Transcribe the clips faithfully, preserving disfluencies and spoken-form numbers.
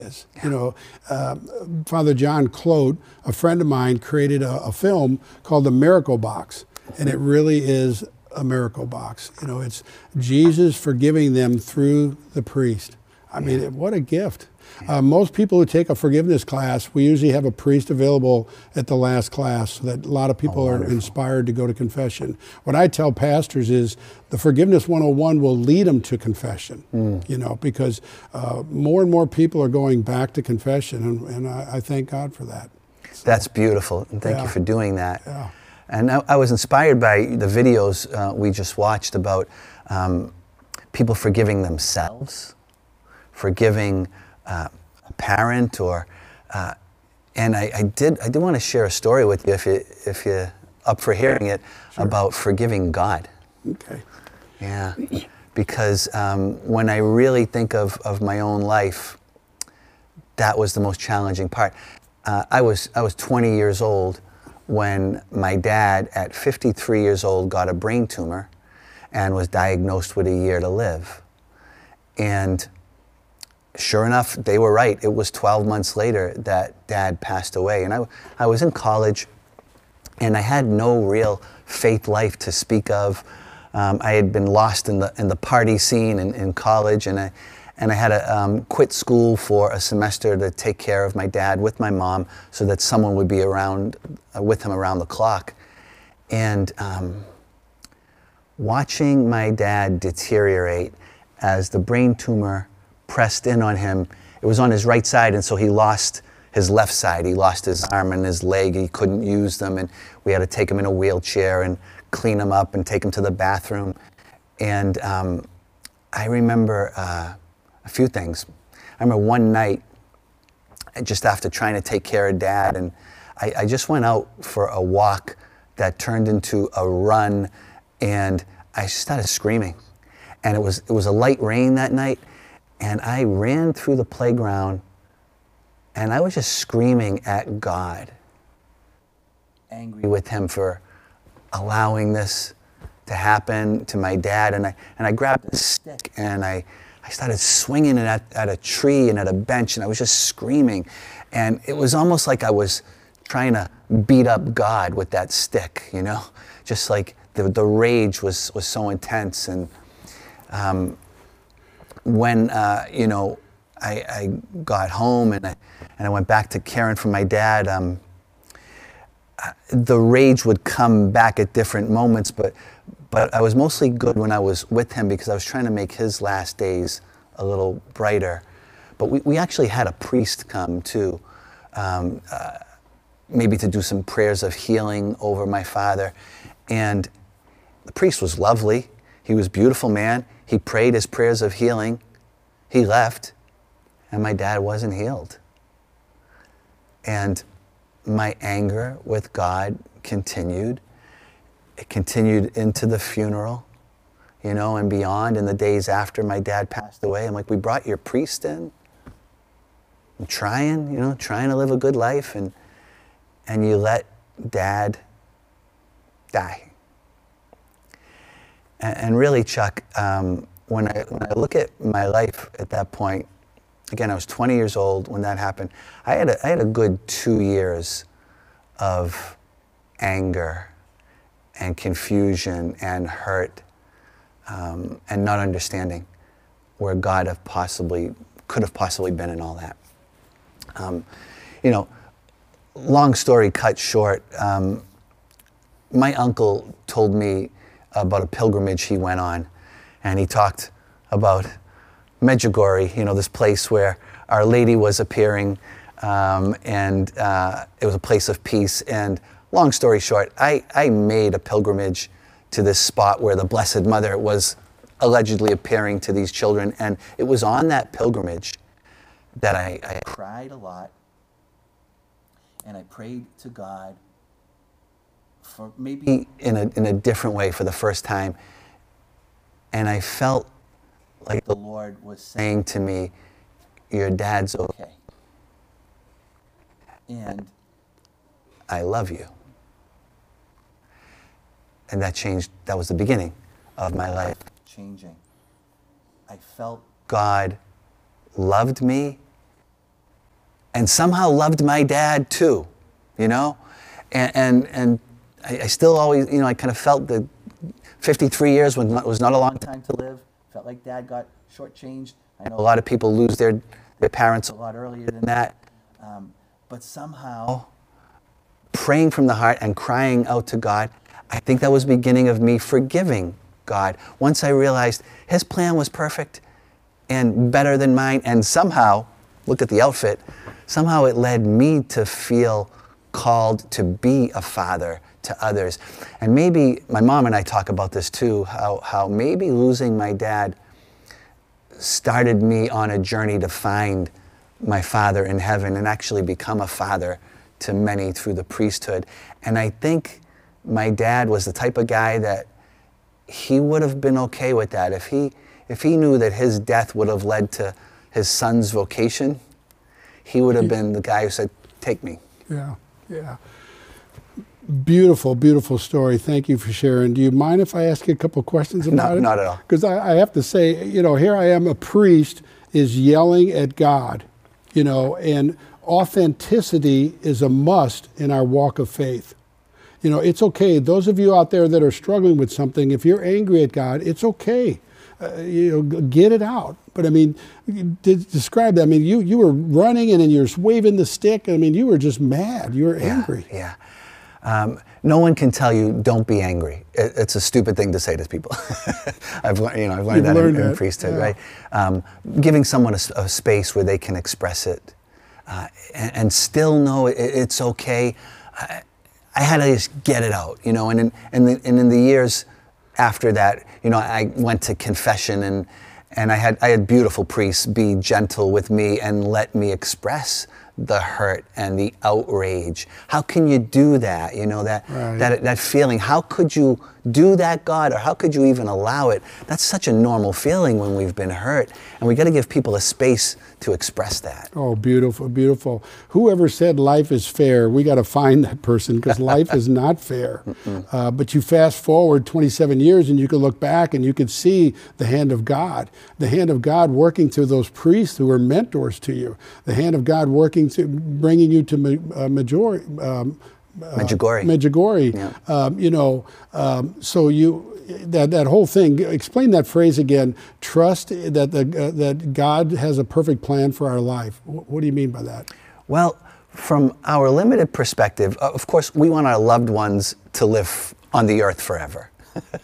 is. You know, uh, Father John Clote, a friend of mine, created a, a film called The Miracle Box, and it really is a miracle box. You know, it's Jesus forgiving them through the priest. I mean, yeah. What a gift. Uh, most people who take a forgiveness class, we usually have a priest available at the last class so that a lot of people oh, are inspired to go to confession. What I tell pastors is the Forgiveness one oh one will lead them to confession, mm. you know, because uh, more and more people are going back to confession, and, and I, I thank God for that. So, that's beautiful, and thank yeah. you for doing that. Yeah. And I, I was inspired by the videos uh, we just watched about um, people forgiving themselves, forgiving uh, a parent, or uh, and I, I did I did want to share a story with you if you if you're up for hearing it. Sure. About forgiving God. Okay. Yeah, because um, when I really think of of my own life, that was the most challenging part. Uh, I was I was twenty years old when my dad, at fifty-three years old, got a brain tumor and was diagnosed with a year to live. And sure enough, they were right. It was twelve months later that Dad passed away. And I, I was in college, and I had no real faith life to speak of. Um, I had been lost in the in the party scene in, in college, and I and I had to um, quit school for a semester to take care of my dad with my mom, so that someone would be around uh, with him around the clock. And um, watching my dad deteriorate as the brain tumor pressed in on him. It was on his right side, and so he lost his left side. He lost his arm and his leg. He couldn't use them, and we had to take him in a wheelchair and clean him up and take him to the bathroom. And um, I remember uh, a few things. I remember one night, just after trying to take care of Dad, and I, I just went out for a walk that turned into a run, and I started screaming. And it was it was a light rain that night, and I ran through the playground, and I was just screaming at God, angry with him for allowing this to happen to my dad. And I and I grabbed a stick, and I, I started swinging it at, at a tree and at a bench, and I was just screaming. And it was almost like I was trying to beat up God with that stick, you know? Just like the, the rage was, was so intense. And um, when, uh, you know, I, I got home and I, and I went back to caring for my dad, um, the rage would come back at different moments, but, but I was mostly good when I was with him because I was trying to make his last days a little brighter. But we, we actually had a priest come too, um, uh, maybe to do some prayers of healing over my father. And the priest was lovely. He was a beautiful man. He prayed his prayers of healing. He left, and my dad wasn't healed. And my anger with God continued. It continued into the funeral, you know, and beyond, in the days after my dad passed away. I'm like, we brought your priest in. I'm trying, you know, trying to live a good life, and and you let Dad die. And, and really, Chuck, um, when I when I look at my life at that point, again, I was twenty years old when that happened. I had a, I had a good two years of anger and confusion and hurt um, and not understanding where God have possibly could have possibly been in all that. Um, you know, long story cut short, um, my uncle told me about a pilgrimage he went on, and he talked about Medjugorje, you know, this place where Our Lady was appearing, um, and uh, it was a place of peace. And long story short, I, I made a pilgrimage to this spot where the Blessed Mother was allegedly appearing to these children. And it was on that pilgrimage that I, I cried a lot, and I prayed to God for maybe in a, in a different way for the first time. And I felt like the Lord was saying to me, your dad's okay. And I love you. And that changed, that was the beginning of my life changing. I felt God loved me and somehow loved my dad too, you know? And, and, and I, I still always, you know, I kind of felt that fifty-three years was not, was not a long time to live. Felt like dad got shortchanged. I know a lot of people lose their, their parents a lot earlier than that. Um, but somehow, praying from the heart and crying out to God, I think that was the beginning of me forgiving God. Once I realized his plan was perfect and better than mine, and somehow, look at the outfit, somehow it led me to feel called to be a father to others. And maybe, my mom and I talk about this too, how, how maybe losing my dad started me on a journey to find my father in heaven and actually become a father to many through the priesthood. And I think my dad was the type of guy that he would have been okay with that. If he, if he knew that his death would have led to his son's vocation, he would have been the guy who said, take me. Yeah, yeah. Beautiful, beautiful story. Thank you for sharing. Do you mind if I ask you a couple questions about no, it? Not at all. Because I, I have to say, you know, here I am, a priest is yelling at God, you know, and authenticity is a must in our walk of faith. You know, it's okay. Those of you out there that are struggling with something, if you're angry at God, it's okay. Uh, you know, get it out. But I mean, to describe that, I mean, you, you were running and then you're waving the stick. I mean, you were just mad. You were yeah, angry. Yeah. Um, no one can tell you, don't be angry. It, it's a stupid thing to say to people. I've learned, you know, I've learned You've that learned in, in that, priesthood, yeah. right? Um, giving someone a, a space where they can express it uh, and, and still know it, it's okay. I, I had to just get it out, you know, and in, and, the, and in the years after that, you know, I went to confession and, and I had, I had beautiful priests be gentle with me and let me express the hurt and the outrage. How can you do that? You know, that, right. that, that feeling. How could you do that, God? Or how could you even allow it? That's such a normal feeling when we've been hurt. And we got to give people a space to express that. Oh, beautiful, beautiful. Whoever said life is fair, we got to find that person because life is not fair. Uh, but you fast forward twenty-seven years and you can look back and you can see the hand of God. The hand of God working through those priests who were mentors to you. The hand of God working to bringing you to uh, majority. Um, Uh, Medjugorje. Medjugorje. Yeah. Um, you know, um, so you that that whole thing. Explain that phrase again. Trust that the uh, that God has a perfect plan for our life. W- what do you mean by that? Well, from our limited perspective, of course, we want our loved ones to live on the earth forever.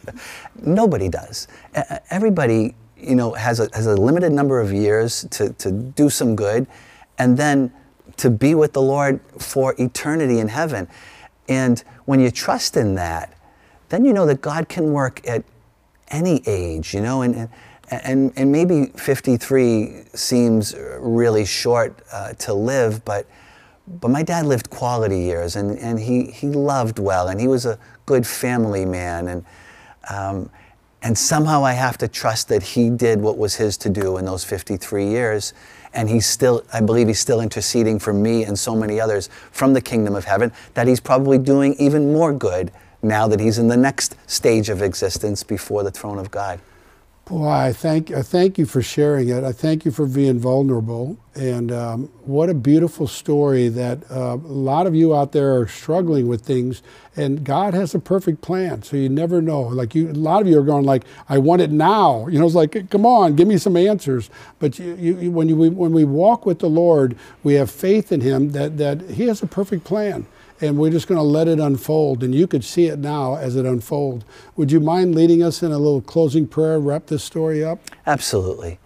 Nobody does. Uh, everybody, you know, has a has a limited number of years to to do some good, and then to be with the Lord for eternity in heaven. And when you trust in that, then you know that God can work at any age, you know, and and, and, and maybe fifty-three seems really short uh, to live, but but my dad lived quality years, and, and he, he loved well, and he was a good family man, and um, and somehow I have to trust that he did what was his to do in those fifty-three years. And he's still, I believe he's still interceding for me and so many others from the kingdom of heaven, that he's probably doing even more good now that he's in the next stage of existence before the throne of God. Boy, I thank, I thank you for sharing it. I thank you for being vulnerable. And um, what a beautiful story that uh, a lot of you out there are struggling with things, and God has a perfect plan. So you never know. Like you, a lot of you are going like, I want it now. You know, it's like, come on, give me some answers. But you, you, when, you, when we walk with the Lord, we have faith in Him that, that He has a perfect plan. And we're just going to let it unfold. And you could see it now as it unfolds. Would you mind leading us in a little closing prayer, wrap this story up? Absolutely.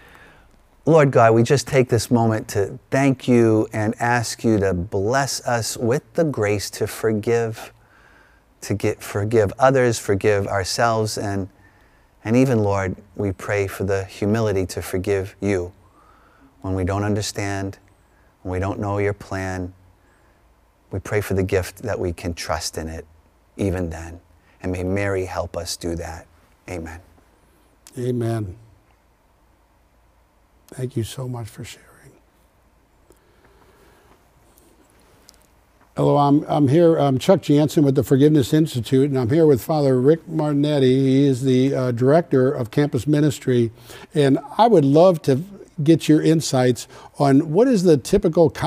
Lord God, we just take this moment to thank you and ask you to bless us with the grace to forgive, to get, forgive others, forgive ourselves, and, and even, Lord, we pray for the humility to forgive you when we don't understand, when we don't know your plan. We pray for the gift that we can trust in it even then. And may Mary help us do that. Amen. Amen. Thank you so much for sharing. Hello, I'm, I'm here, I'm Chuck Jansen with the Forgiveness Institute, and I'm here with Father Rick Martinetti. He is the uh, director of campus ministry, and I would love to get your insights on what is the typical